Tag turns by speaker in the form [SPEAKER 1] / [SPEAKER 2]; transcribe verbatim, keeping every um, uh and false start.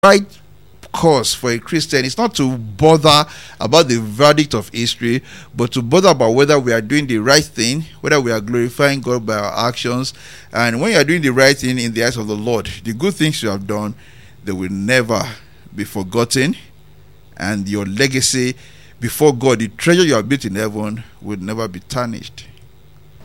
[SPEAKER 1] right cause for a Christian is not to bother about the verdict of history, but to bother about whether we are doing the right thing, whether we are glorifying God by our actions. And when you are doing the right thing in the eyes of the Lord, the good things you have done, they will never be forgotten, and your legacy before God, the treasure you have built in heaven, will never be tarnished.